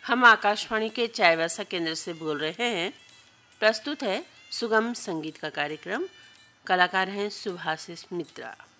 हम आकाशवाणी के चाईबासा केंद्र से बोल रहे हैं। प्रस्तुत है सुगम संगीत का कार्यक्रम। कलाकार हैं सुभाषिस मित्रा।